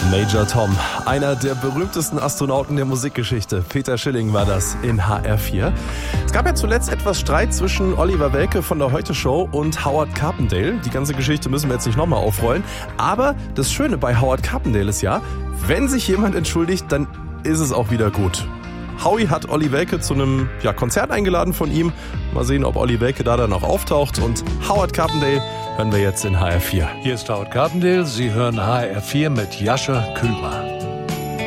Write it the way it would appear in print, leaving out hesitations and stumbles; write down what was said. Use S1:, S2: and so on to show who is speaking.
S1: Major Tom, einer der berühmtesten Astronauten der Musikgeschichte. Peter Schilling war das in HR4. Es gab ja zuletzt etwas Streit zwischen Oliver Welke von der Heute-Show und Howard Carpendale. Die ganze Geschichte müssen wir jetzt nicht nochmal aufrollen. Aber das Schöne bei Howard Carpendale ist ja, wenn sich jemand entschuldigt, dann ist es auch wieder gut. Howie hat Olli Welke zu einem Konzert eingeladen von ihm. Mal sehen, ob Olli Welke da dann auch auftaucht. Und Howard Carpendale hören wir jetzt in HR4.
S2: Hier ist Howard Carpendale. Sie hören HR4 mit Jascha Kühlmann.